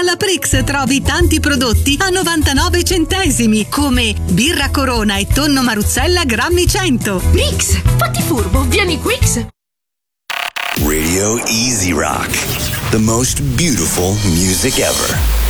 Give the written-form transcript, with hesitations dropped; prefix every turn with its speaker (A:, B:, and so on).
A: Alla Prix trovi tanti prodotti a 99 centesimi, come birra Corona e tonno Maruzzella grammi 100.
B: Prix, fatti furbo, vieni Quix.
C: Radio Easy Rock, the most beautiful music ever.